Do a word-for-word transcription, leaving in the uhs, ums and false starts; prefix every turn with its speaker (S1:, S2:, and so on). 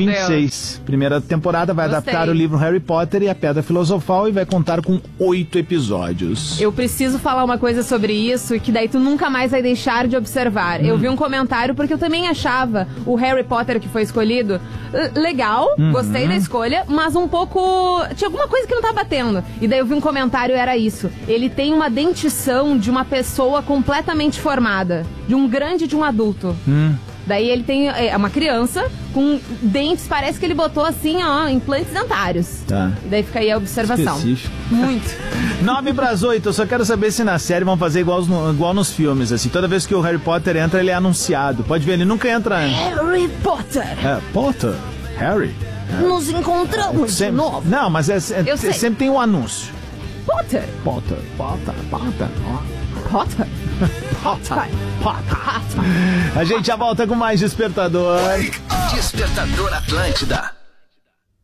S1: vinte e seis. Primeira temporada vai
S2: Gostei.
S1: adaptar o livro Harry Potter e a Pedra Filosofal e vai contar com oito episódios.
S2: Eu preciso falar uma coisa sobre isso, que daí tu nunca mais vai deixar de observar. Hum. Eu vi um comentário, porque eu também achava o Harry Potter que foi escolhido legal, uhum. Gostei da escolha, mas um pouco... tinha alguma coisa que não tá batendo. E daí eu vi um comentário, era isso. Ele tem uma dentição de uma pessoa completamente formada, de um grande de um adulto. Hum. Daí ele tem é, uma criança com dentes, parece que ele botou assim, ó, implantes dentários. Tá. E daí fica aí a observação.
S1: Específico.
S2: Muito.
S1: nove para as oito, eu só quero saber se na série vão fazer igual, igual nos filmes, assim. Toda vez que o Harry Potter entra, ele é anunciado. Pode ver, ele nunca entra...
S2: Harry Potter.
S1: É, Potter. Harry.
S2: Nos encontramos
S1: sempre,
S2: de novo.
S1: Não, mas é, é, sempre tem um anúncio.
S2: Potter.
S1: Potter. Potter. Potter.
S2: Potter.
S1: Potter. Potter. A gente já volta com mais Despertador.
S3: Despertador Atlântida.